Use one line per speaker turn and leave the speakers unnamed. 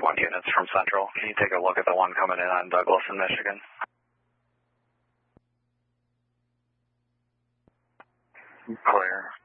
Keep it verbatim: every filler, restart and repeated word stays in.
one units from Central. Can you take a look at the one coming in on Douglas in Michigan? Clear.